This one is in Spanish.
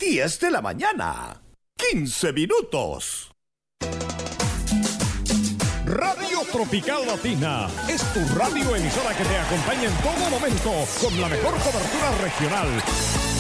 10 de la mañana. 15 minutos. Radio Tropical Latina es tu radio emisora que te acompaña en todo momento con la mejor cobertura regional.